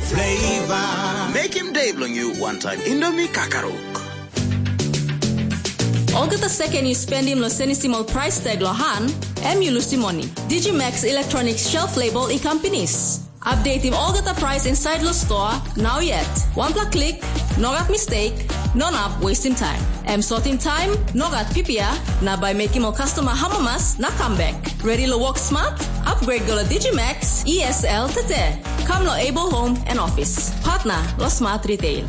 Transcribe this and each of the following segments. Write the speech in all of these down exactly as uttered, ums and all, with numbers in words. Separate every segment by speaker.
Speaker 1: flavor. Make him Dave long you one time. Indomie Kakaruk.
Speaker 2: Olga the second you spend him lo senisimal price tag lo han, em you lose money. Digimax Electronics shelf label e companies. Update him Olga the price inside lo store now yet. One plus click, no got mistake, no up wasting time. Em sorting time, no got P P A, na by making more customer hamamas na come back. Ready to work smart? Upgrade go to Digimax E S L today. Come lo able home and office. Partner lo smart retail.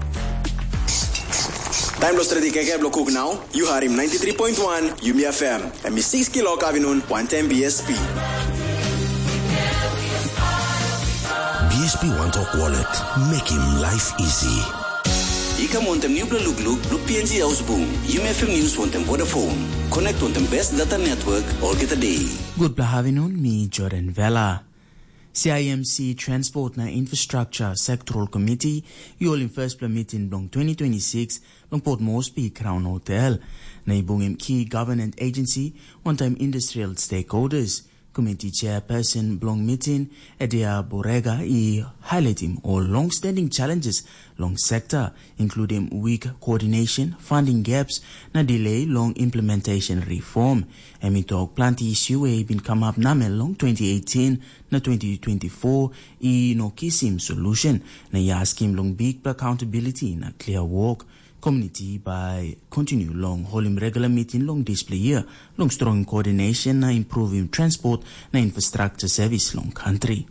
Speaker 3: Time los ready keke block cook now. You are him ninety-three point one Yumi F M. And me six kilo kavinun one ten B S P.
Speaker 4: B S P One Talk Wallet. Make him life easy.
Speaker 5: Ika montem new look look look P N G House Boom. Yumi F M News montem Vodafone. Connect on the best data network all get a day.
Speaker 6: Good afternoon, me Jordan Vella. C I M C Transport na Infrastructure Sectoral Committee you all in first meeting long twenty twenty-six long Port Moresby Crown Hotel na ibungim key government agency one-time industrial stakeholders. Committee chairperson Blong meeting Edia Borega i highlighting all long-standing challenges long sector including weak coordination, funding gaps na delay long implementation reform. Emi talk plenty issue e been come up na long twenty eighteen na twenty twenty-four i no kisim solution na yaskim long big accountability na clear work. Community by continue long holding regular meeting long display year long strong coordination na improving transport na infrastructure service long country.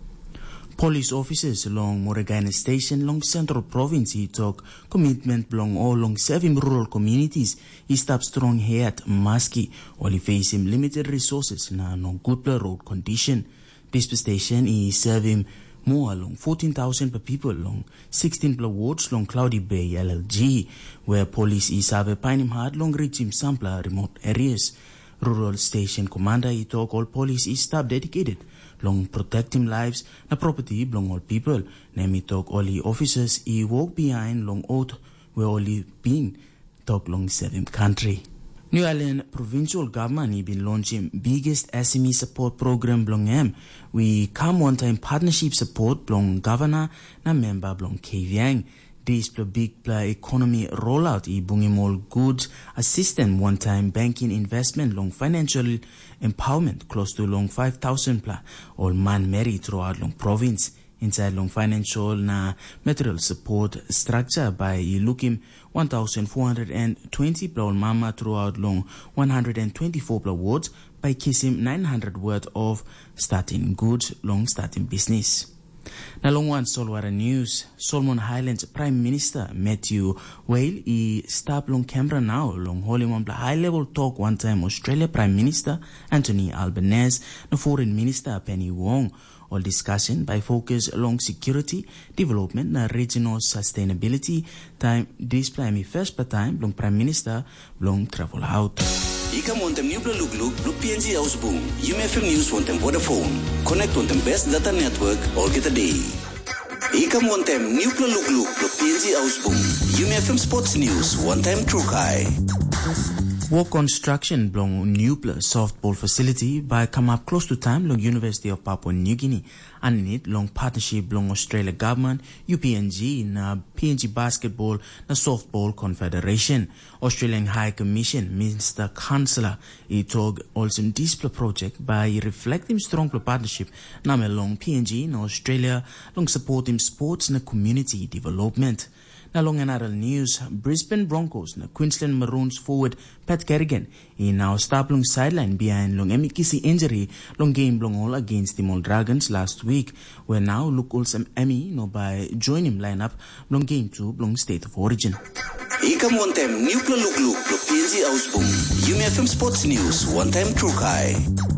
Speaker 6: Police officers along Moregana Station long Central Province he talk commitment long all long serving rural communities he stop strong here at Maski while he facing limited resources na no good road condition. This station he serving more along fourteen thousand per people long sixteen wards long Cloudy Bay L L G where police is have a pine him hard long reach him sampler remote areas. Rural station commander he talk all police is staff dedicated long protecting lives na property belong all people. Name he talk all the officers he walk behind long oath where only being talk long seven country. New Ireland provincial government he been launching biggest S M E support program belong em. We come one time partnership support belong governor na member belong K V N. This plus big plus economy rollout he bringing all goods assistant one time banking investment long financial empowerment close to long five thousand plus all man married throughout long province. Inside long financial na material support structure by looking one thousand four hundred twenty plus mama throughout long one hundred twenty-four plus wards by kissing nine hundred worth of starting goods long starting business. Na long one Solwara news, Solomon Highlands Prime Minister Matthew Whale he stop long Canberra now long holding one high level talk one time Australia Prime Minister Anthony Albanese na Foreign Minister Penny Wong. All discussion by focus along security, development na regional sustainability. Time this prime first per time long Prime Minister long travel out.
Speaker 5: Ika montem new look look look P N G House Boom. Yumi F M News montem Vodafone. Connect on the best data network all get a day. Ika montem new look look look P N G House Boom. Yumi F M Sports News one time True Kai.
Speaker 6: War construction belong new softball facility by come up close to time long University of Papua New Guinea and in it long partnership belong Australia government U P N G na P N G Basketball na Softball Confederation. Australian High Commission Mister Chancellor he talk also display project by reflecting strong partnership na long P N G na Australia long supporting sports na community development. Na long another news, Brisbane Broncos na Queensland Maroons forward Pat Kerrigan he now stop long sideline behind long Emikisi injury long game long all against the Mall Dragons last week where now look also Emmy no by join him lineup long game two long state of origin.
Speaker 5: Ika montem new look look look P N G House Boom. Yumi F M Sports News one time True Kai.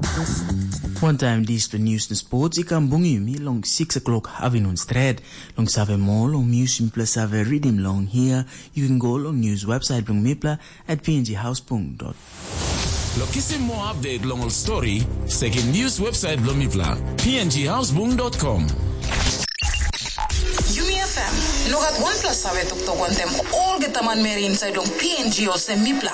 Speaker 6: One time this the news and sports ikam bungi mi long six o'clock afternoon straight long save more long music plus save reading long here you can go long news website long mipla at p n g house dot.
Speaker 7: Lokisi more update long all story second news website long mipla p n g house dot com.
Speaker 8: Yumi F M no got one plus save tok tok one them all get a man meri inside long P N G or semipla